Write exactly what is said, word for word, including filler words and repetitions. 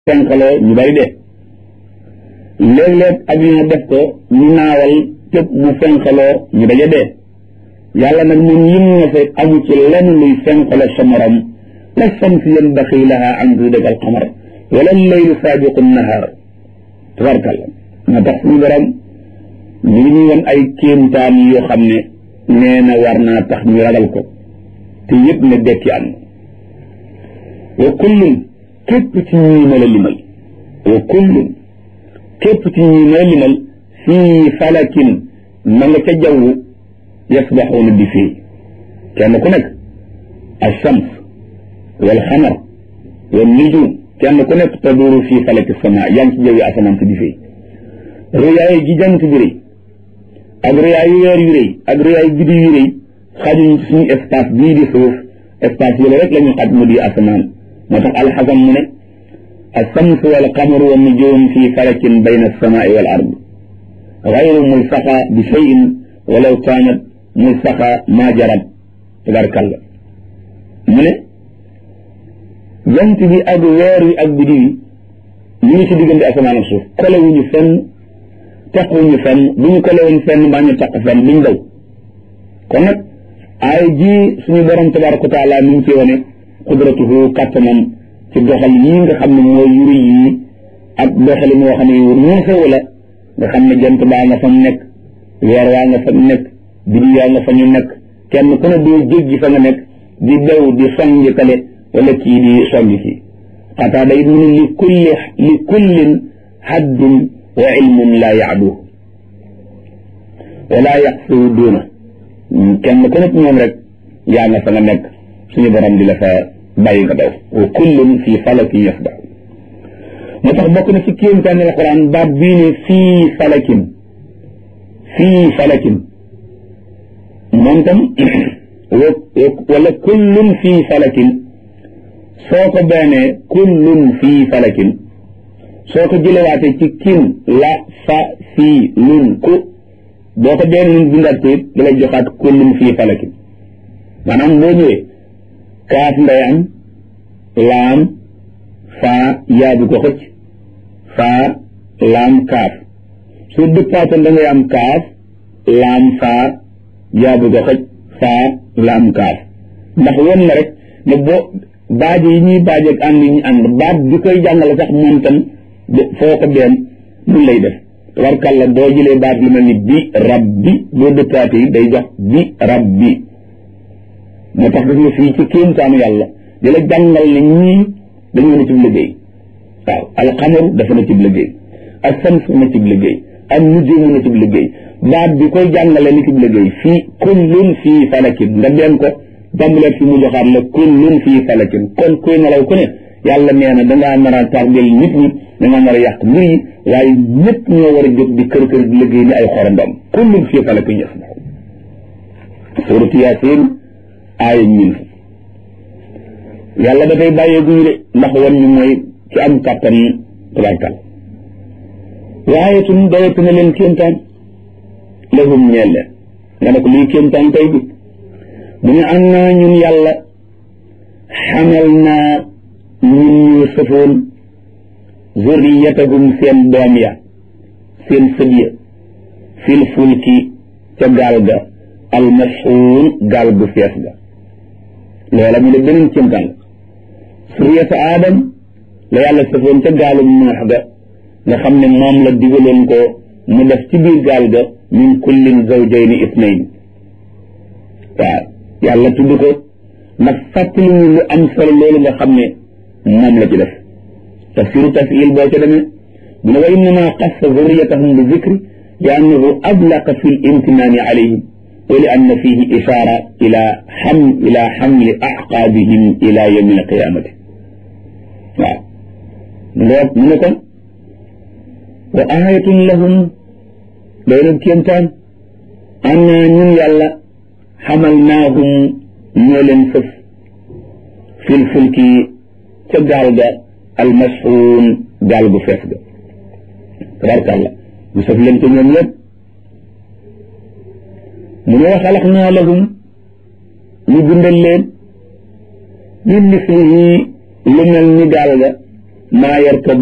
fenkaloo ñu bari de léeg-léeg avion def ko ñu naawal tëb mu fenkaloo ñu daje dee yàlla nag moom yim nga fa amu ci lenn luy fenkalo sa morom la shamsu yanbaghi laha an tudrika al-qamar wala al-laylu sabiqu an-nahar tabarkalla moo tax suñu borom ñu ngi ñu woon ay kéemtaan yoo xam ne nee na war naa tax ñu ragal ko te yëpp ne dekki am wa kullun képp ci ñii ma la limal wa kullun képp ci ñii ma la limal fii falakin ma nga ca jaww yasbaxuuna bi fii kenn ku nekk ash-shams wal xamar wal nujum kenn ku nekk taduuru fii falaki sama yaa ngi ci jaww yi asamaan si di fii rëyaay gi jant bi rëy ak rëyaayu weer yu rëy ak rëyaayu biddiw yu rëy xajuñ ci suñu espace bii di suuf espace yooyu rek la ñu xaj mu di asamaan moo tax alxasam mu ne alsamsu wal qamaru wan nujum fi falakin bayna alsamai wal ard gayru mulsaqa bi cheyin walaw kaanat mulsaqa ma jarat tabarkalla mu ne jant bi ak weer wi ak biddiw yi ñu ngi ci diggante asamaan ak suuf kolewuñu fenn taquñu fenn duñu kolewoon fenn mbaa ñu taq fenn duñ daw kon nag ay ji suñu borom tabaraka wa taala mi ngi ci wane qudratuhu kàttanam ci doxal yii nga xam ne mooy yuri yii ak doxali moo xam ne yu ñeexewu la nga xam ne jant baa nga fa mu nekk weer waa nga fa nekk biddiw yaa nga fa ñu nekk kenn ku ne doo jéggi fa nga nekk di daw di songi kale wala kii di songi kii xataa day mu ne li kulli li kullin haddun wa ilmun laa yaaduhu wala yaqsiru duuna kenn ku nekk ñoom rek yaa nga fa nga nekk suñu borom di la fa bàyyi nga daw wa kullun fii falakin yasbax moo tax bokk na ci kéemtaani alquran baat bii ne fii falakin fii falakin moom tam wala kullun fii falakin soo ko beenee kullun fii falakin soo ko jëlewaatee ci kin la fa fii lun ku boo ko benn nun bindaat ko it da lay joxaat kullun fii falakin maanaam boo ñëwee kaaf ngay am laam faa yaabu ko xëcc faa laam kaaf su dëppaatoon da ngay am kaaf laam faa yaabu ko xëcc faa laam kaaf ndax woon na rek ne boo baaje yi ñuy baaje ak ànd yi ñu ànd baat bi koy jàngale sax moom tam foo ko benn mun lay def tabarkàlla boo jëlee baat lu mel ni bi rabbi boo dëppaate yi day jox bi rabbi moo tax gis nga fii ci kéemtaanu yàlla di la jàngal ne ñii dañoo ne cib liggéey waaw alxamaru dafa na cib liggéey ak sams na cib liggéey ak nujumu na cib liggéey baat bi koy jàngale ni cib liggéey fii kullun fii falakin nga dem ko jàmbaleet fi mu joxaat la kullun fii falakin kon kuy nelaw ku ne yàlla nee na dangaa nar a tardel nit ñi dangaa nar a yàq mbir yi waaye ñëpp ñoo war a jóg di kër kër di liggéey ni ay xorondom kullun fii falakin yasbaxu suuratu Yaasin aaya ñin yàlla dafay bàyyeeguñu de ndax wan ñu mooy ci am kàttan tabarkal waaye tun doyatu na leen kéemtaan lahum ñeel leen nga ne ko luy kéemtaan tey bi mu ne am naa ñun yàlla xamal naa ñun ñu sëfoon zurriyatahum seen doom ya seen sët ya fil fulki ca gaal ga almashuun gaal gu fees ga loola mu ne beneen kéemtaan suriyata aadam la yàlla sëfoon ca gaalum noox ga nga xam ne moom la digaloon ko mu def ci biir gaal ga min kullin zawjayni isnayn waaw yàlla tudd ko ndax fàttali ñu lu am solo loolu nga xam ne moom la ci def tafsiru tafil boo ca demee mu ne wa innama qassa zurriyatahum bi zikri li annahu ablaqa fi l imtinaani alayhim wa li anna fihi ishaara ila xam ila xamli aqaabihim ila yawmi alqiyamati waaw lool mu ne kon wa ayatun lahum doy na kéemtaan anna ñun yàlla xamalnaahum ñoo leen sëf fil fulki ca gaal ga almashuun gaal gu fees ga tabarkàlla bu sëf leen ko ñoom lépp mu ne wa xalaqnaa lahum ñu bindal leen min mislihi lu mel ni gaal ga maa yarkab